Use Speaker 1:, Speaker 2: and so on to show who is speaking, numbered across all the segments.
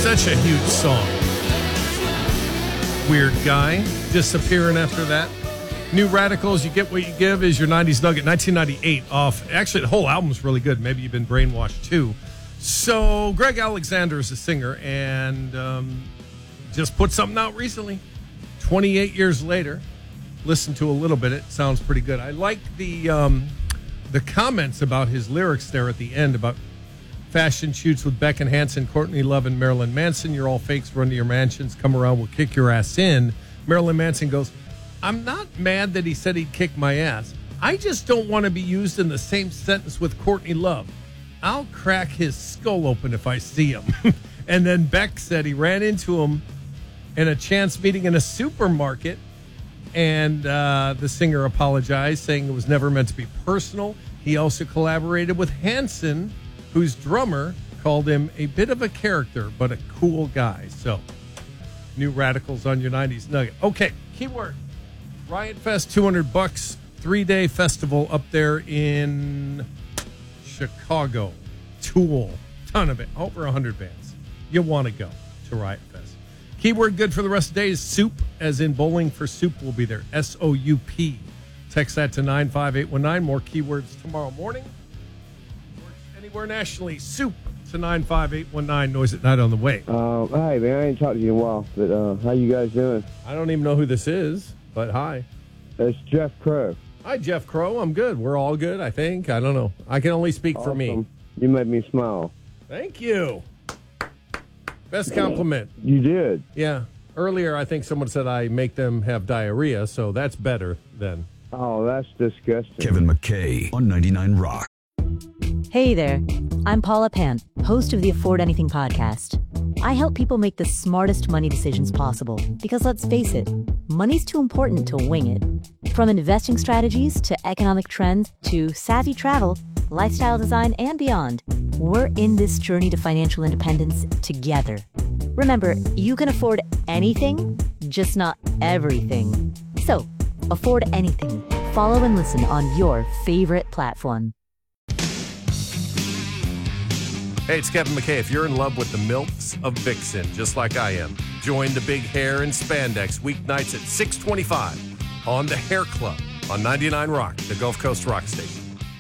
Speaker 1: Such a huge song. Weird Guy disappearing after that. New Radicals, You Get What You Give is your 90s nugget. 1998 off. Actually, the whole album's really good. Maybe you've been brainwashed too. So Greg Alexander is a singer and just put something out recently. 28 years later. Listen to a little bit. It sounds pretty good. I like the comments about his lyrics there at the end about fashion shoots with Beckham Hansen, Courtney Love, and Marilyn Manson. You're all fakes. Run to your mansions. Come around. We'll kick your ass in. Marilyn Manson goes, I'm not mad that he said he'd kick my ass. I just don't want to be used in the same sentence with Courtney Love. I'll crack his skull open if I see him. And then Beck said he ran into him in a chance meeting in a supermarket. And the singer apologized, saying it was never meant to be personal. He also collaborated with Hanson, whose drummer called him a bit of a character, but a cool guy. So, New Radicals on your 90s nugget. Okay, keyword. Riot Fest, $200, 3-day festival up there in Chicago. Tool, ton of it, over 100 bands. You want to go to Riot Fest. Keyword good for the rest of the day is soup, as in bowling for soup will be there. SOUP. Text that to 95819. More keywords tomorrow morning. Anywhere nationally, soup to 95819. Noise at Night on the way.
Speaker 2: Hi, man. I ain't talked to you in a while, but how you guys doing?
Speaker 1: I don't even know who this is, but hi.
Speaker 2: It's Jeff Crow.
Speaker 1: Hi, Jeff Crow. I'm good. We're all good, I think. I don't know. I can only speak for me.
Speaker 2: You made me smile.
Speaker 1: Thank you. Best compliment.
Speaker 2: You did.
Speaker 1: Yeah. Earlier, I think someone said I make them have diarrhea, so that's better than.
Speaker 2: Oh, that's disgusting.
Speaker 3: Kevin McKay on 99 Rock.
Speaker 4: Hey there, I'm Paula Pant, host of the Afford Anything podcast. I help people make the smartest money decisions possible because let's face it, money's too important to wing it. From investing strategies to economic trends to savvy travel, lifestyle design, and beyond, we're in this journey to financial independence together. Remember, you can afford anything, just not everything. So, afford anything. Follow and listen on your favorite platform.
Speaker 1: Hey, it's Kevin McKay. If you're in love with the milks of Vixen, just like I am, join the big hair and spandex weeknights at 6:25 on the Hair Club on 99 Rock, the Gulf Coast rock station.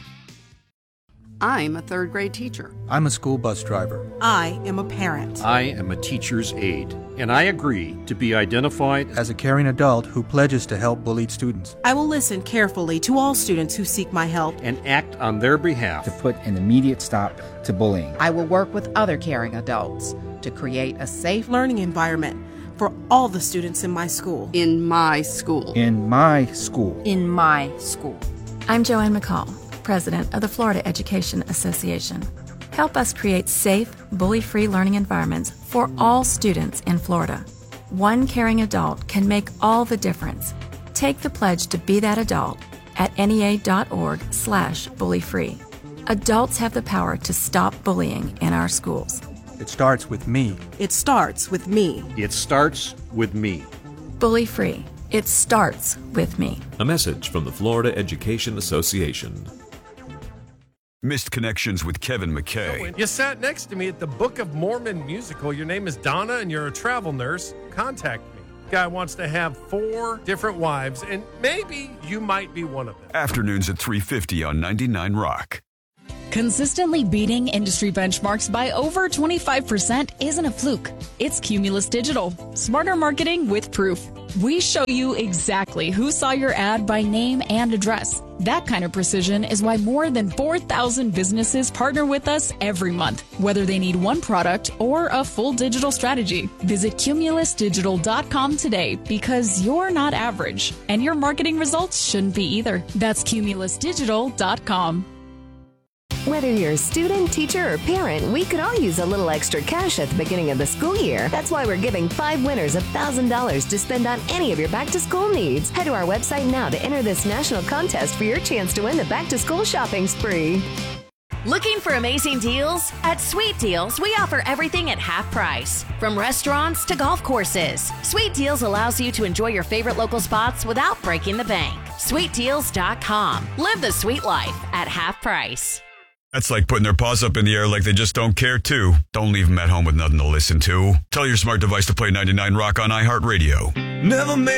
Speaker 5: I'm a third grade teacher.
Speaker 6: I'm a school bus driver.
Speaker 7: I am a parent.
Speaker 8: I am a teacher's aide, and I agree to be identified
Speaker 6: as a caring adult who pledges to help bullied students.
Speaker 7: I will listen carefully to all students who seek my help
Speaker 8: and act on their behalf
Speaker 9: to put an immediate stop to bullying.
Speaker 10: I will work with other caring adults to create a safe
Speaker 7: learning environment for all the students in my school.
Speaker 5: In my school.
Speaker 6: In my school.
Speaker 10: In my school.
Speaker 11: I'm Joanne McCall, President of the Florida Education Association. Help us create safe, bully-free learning environments for all students in Florida. One caring adult can make all the difference. Take the pledge to be that adult at NEA.org/bullyfree. Adults have the power to stop bullying in our schools.
Speaker 6: It starts with me.
Speaker 7: It starts with me.
Speaker 8: It starts with me.
Speaker 11: Bully-free. It starts with me.
Speaker 12: A message from the Florida Education Association.
Speaker 3: Missed Connections with Kevin McKay.
Speaker 1: You sat next to me at the Book of Mormon musical. Your name is Donna and you're a travel nurse. Contact me. Guy wants to have 4 different wives, and maybe you might be one of them.
Speaker 3: Afternoons at 3:50 on 99 Rock.
Speaker 13: Consistently beating industry benchmarks by over 25% isn't a fluke. It's Cumulus Digital. Smarter marketing with proof. We show you exactly who saw your ad by name and address. That kind of precision is why more than 4,000 businesses partner with us every month, whether they need one product or a full digital strategy. Visit cumulusdigital.com today because you're not average, and your marketing results shouldn't be either. That's cumulusdigital.com.
Speaker 14: Whether you're a student, teacher, or parent, we could all use a little extra cash at the beginning of the school year. That's why we're giving 5 winners $1,000 to spend on any of your back-to-school needs. Head to our website now to enter this national contest for your chance to win the back-to-school shopping spree.
Speaker 15: Looking for amazing deals? At Sweet Deals, we offer everything at half price. From restaurants to golf courses, Sweet Deals allows you to enjoy your favorite local spots without breaking the bank. SweetDeals.com. Live the sweet life at half price.
Speaker 3: That's like putting their paws up in the air like they just don't care, too. Don't leave them at home with nothing to listen to. Tell your smart device to play 99 Rock on iHeartRadio. Never made